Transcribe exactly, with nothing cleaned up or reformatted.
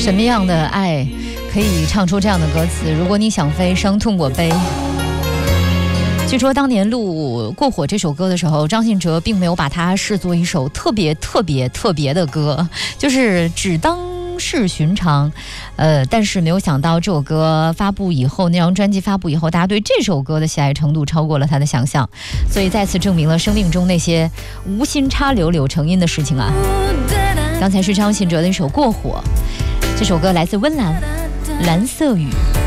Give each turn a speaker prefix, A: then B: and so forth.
A: 什么样的爱可以唱出这样的歌词？如果你想飞，伤痛我背。据说当年录《过火》这首歌的时候，张信哲并没有把它视作一首特别特别特别的歌，就是只当是寻常。呃，但是没有想到这首歌发布以后，那张专辑发布以后，大家对这首歌的喜爱程度超过了他的想象，所以再次证明了生命中那些无心插柳柳成荫的事情啊。刚才是张信哲的一首《过火》，这首歌来自温岚，蓝色雨。